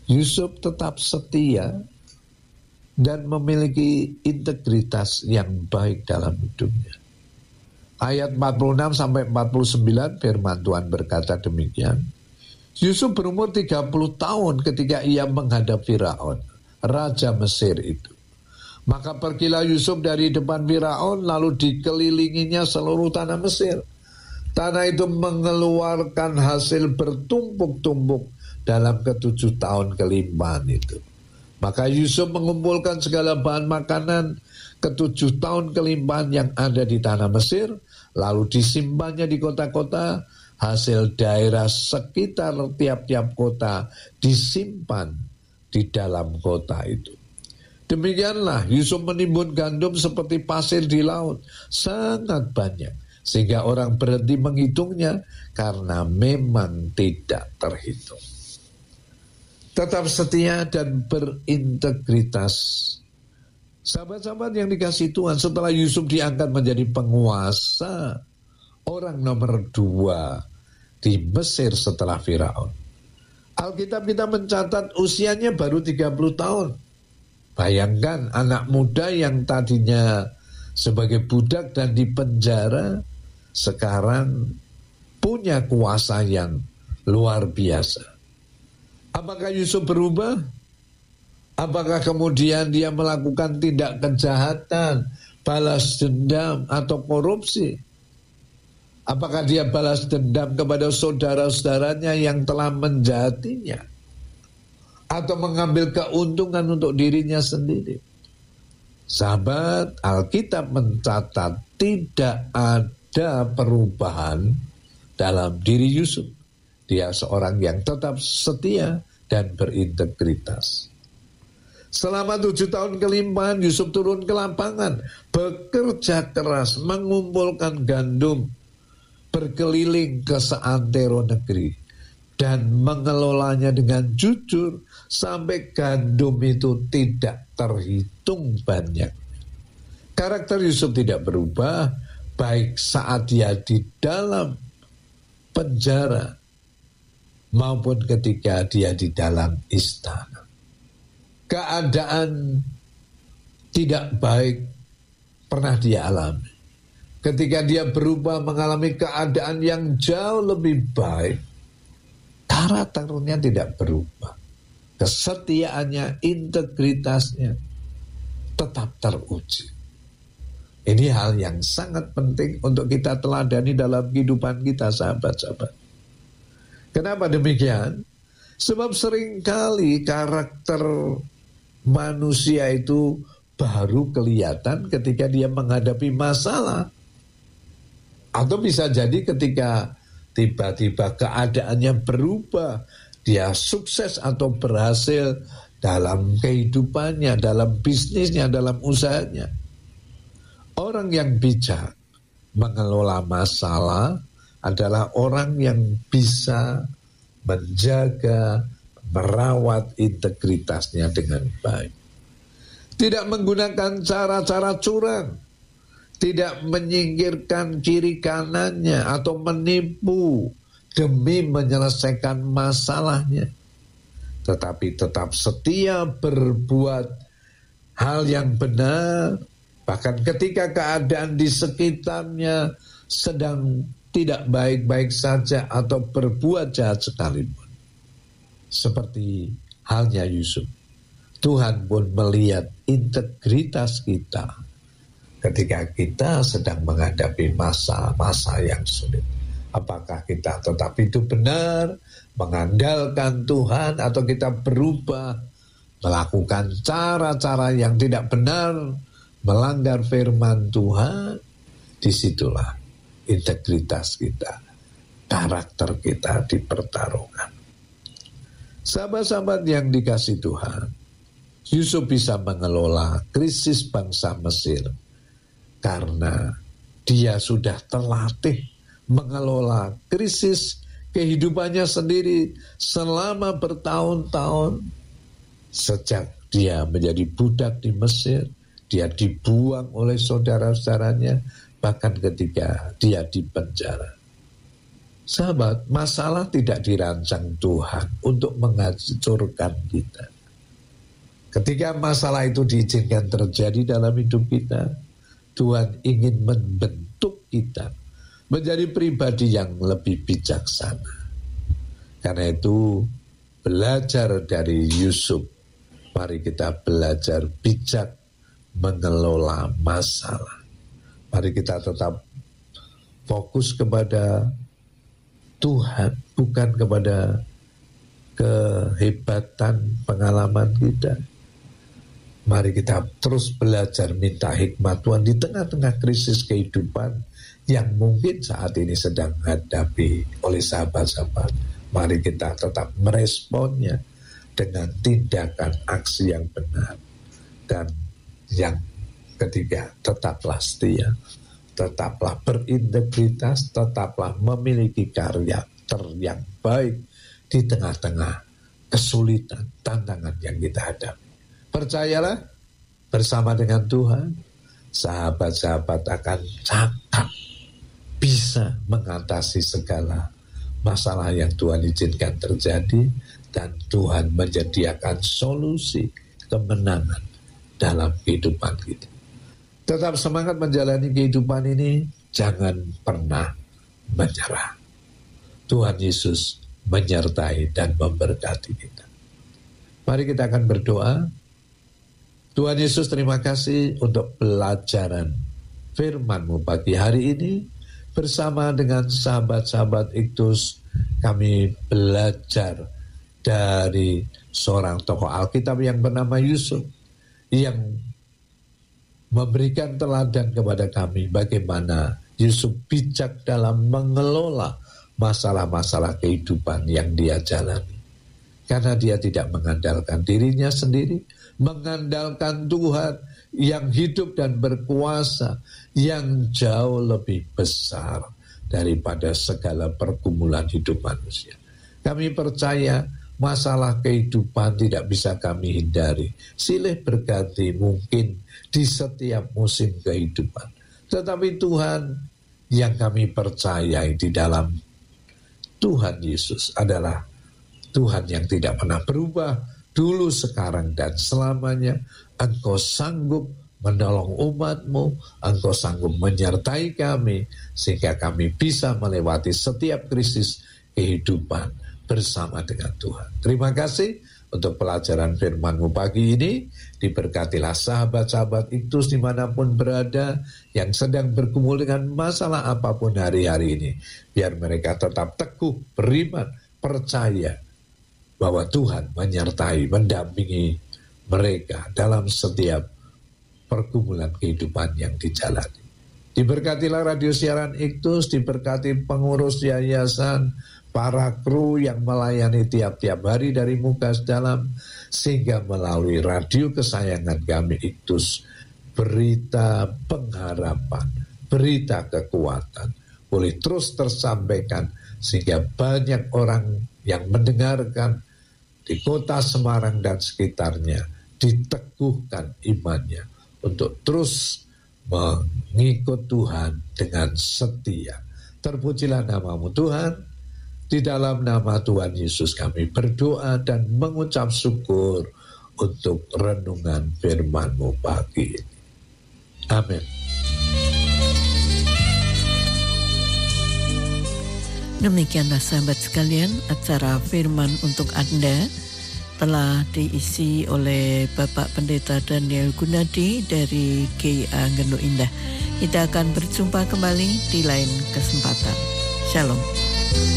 Yusuf tetap setia dan memiliki integritas yang baik dalam hidupnya. Ayat 46 sampai 49 firman Tuhan berkata demikian. Yusuf berumur 30 tahun ketika ia menghadap Firaun, raja Mesir itu. Maka pergilah Yusuf dari depan Firaun, lalu dikelilinginya seluruh tanah Mesir. Tanah itu mengeluarkan hasil bertumpuk-tumpuk dalam ke-7 tahun kelimpahan itu. Maka Yusuf mengumpulkan segala bahan makanan ke-7 tahun kelimpahan yang ada di tanah Mesir, lalu disimpannya di kota-kota. Hasil daerah sekitar tiap-tiap kota disimpan di dalam kota itu. Demikianlah Yusuf menimbun gandum seperti pasir di laut, sangat banyak, sehingga orang berhenti menghitungnya karena memang tidak terhitung. Tetap setia dan berintegritas. Sahabat-sahabat yang dikasihi Tuhan, setelah Yusuf diangkat menjadi penguasa, orang nomor 2 di Mesir setelah Firaun. Alkitab kita mencatat usianya baru 30 tahun. Bayangkan anak muda yang tadinya sebagai budak dan dipenjara, sekarang punya kuasa yang luar biasa. Apakah Yusuf berubah? Apakah kemudian dia melakukan tindak kejahatan, balas dendam atau korupsi? Apakah dia balas dendam kepada saudara-saudaranya yang telah menjahatinya? Atau mengambil keuntungan untuk dirinya sendiri? Sahabat, Alkitab mencatat tidak ada perubahan dalam diri Yusuf. Dia seorang yang tetap setia dan berintegritas. Selama 7 tahun kelimpahan, Yusuf turun ke lapangan, bekerja keras, mengumpulkan gandum, berkeliling ke seantero negeri, dan mengelolanya dengan jujur sampai gandum itu tidak terhitung banyak. Karakter Yusuf tidak berubah, baik saat dia di dalam penjara maupun ketika dia di dalam istana. Keadaan tidak baik pernah dia alami. Ketika dia berubah mengalami keadaan yang jauh lebih baik, karakternya tidak berubah. Kesetiaannya, integritasnya tetap teruji. Ini hal yang sangat penting untuk kita teladani dalam kehidupan kita, sahabat-sahabat. Kenapa demikian? Sebab seringkali karakter manusia itu baru kelihatan ketika dia menghadapi masalah. Atau bisa jadi ketika tiba-tiba keadaannya berubah, dia sukses atau berhasil dalam kehidupannya, dalam bisnisnya, dalam usahanya. Orang yang bijak mengelola masalah adalah orang yang bisa menjaga, merawat integritasnya dengan baik. Tidak menggunakan cara-cara curang, tidak menyingkirkan kiri kanannya atau menipu demi menyelesaikan masalahnya, tetapi tetap setia berbuat hal yang benar, bahkan ketika keadaan di sekitarnya sedang tidak baik-baik saja atau berbuat jahat sekalipun. Seperti halnya Yusuf, Tuhan pun melihat integritas kita ketika kita sedang menghadapi masa-masa yang sulit. Apakah kita tetap hidup benar, mengandalkan Tuhan, atau kita berubah, melakukan cara-cara yang tidak benar, melanggar firman Tuhan? Disitulah integritas kita, karakter kita dipertaruhkan. Sahabat-sahabat yang dikasihi Tuhan, Yusuf bisa mengelola krisis bangsa Mesir karena dia sudah terlatih mengelola krisis kehidupannya sendiri selama bertahun-tahun. Sejak dia menjadi budak di Mesir, dia dibuang oleh saudara-saudaranya, bahkan ketika dia di penjara. Sahabat, masalah tidak dirancang Tuhan untuk menghancurkan kita. Ketika masalah itu diizinkan terjadi dalam hidup kita, Tuhan ingin membentuk kita menjadi pribadi yang lebih bijaksana. Karena itu, belajar dari Yusuf, mari kita belajar bijak mengelola masalah. Mari kita tetap fokus kepada Tuhan, bukan kepada kehebatan pengalaman kita. Mari kita terus belajar minta hikmat Tuhan di tengah-tengah krisis kehidupan yang mungkin saat ini sedang hadapi oleh sahabat-sahabat. Mari kita tetap meresponnya dengan tindakan aksi yang benar. Dan yang ketiga, tetaplah setia. Tetaplah berintegritas, tetaplah memiliki karakter yang baik di tengah-tengah kesulitan, tantangan yang kita hadapi. Percayalah, bersama dengan Tuhan, sahabat-sahabat akan cakap bisa mengatasi segala masalah yang Tuhan izinkan terjadi, dan Tuhan menyediakan solusi kemenangan dalam kehidupan kita. Tetap semangat menjalani kehidupan ini, jangan pernah menyerah. Tuhan Yesus menyertai dan memberkati kita. Mari kita akan berdoa. Tuhan Yesus, terima kasih untuk pelajaran firman-Mu pagi hari ini. Bersama dengan sahabat-sahabat Iktus, kami belajar dari seorang tokoh Alkitab yang bernama Yusuf, yang memberikan teladan kepada kami bagaimana Yusuf bijak dalam mengelola masalah-masalah kehidupan yang dia jalani. Karena dia tidak mengandalkan dirinya sendiri, mengandalkan Tuhan yang hidup dan berkuasa, yang jauh lebih besar daripada segala pergumulan hidup manusia. Kami percaya masalah kehidupan tidak bisa kami hindari. Silih berganti mungkin di setiap musim kehidupan. Tetapi Tuhan yang kami percayai di dalam Tuhan Yesus adalah Tuhan yang tidak pernah berubah, dulu, sekarang, dan selamanya. Engkau sanggup menolong umat-Mu, Engkau sanggup menyertai kami, sehingga kami bisa melewati setiap krisis kehidupan bersama dengan Tuhan. Terima kasih untuk pelajaran firman-Mu pagi ini. Diberkatilah sahabat-sahabat Iktus dimanapun berada, yang sedang bergumul dengan masalah apapun hari-hari ini. Biar mereka tetap teguh, beriman, percaya bahwa Tuhan menyertai, mendampingi mereka dalam setiap pergumulan kehidupan yang dijalani. Diberkatilah radio siaran Iktus, diberkati pengurus yayasan, para kru yang melayani tiap-tiap hari dari Mukas Dalam, sehingga melalui radio kesayangan kami Iktus, berita pengharapan, berita kekuatan boleh terus tersampaikan, sehingga banyak orang yang mendengarkan di kota Semarang dan sekitarnya diteguhkan imannya untuk terus mengikut Tuhan dengan setia. Terpujilah nama-Mu Tuhan. Di dalam nama Tuhan Yesus kami berdoa dan mengucap syukur untuk renungan firman-Mu pagi ini. Amin. Demikianlah sahabat sekalian, acara firman untuk Anda telah diisi oleh Bapak Pendeta Daniel Gunadi dari GIA Ngenu Indah. Kita akan berjumpa kembali di lain kesempatan. Shalom.